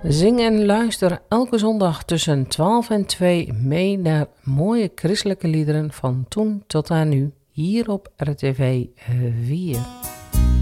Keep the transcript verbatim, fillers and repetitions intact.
Zing en luister elke zondag tussen twaalf en twee mee naar mooie christelijke liederen van toen tot aan nu, hier op R T V vier.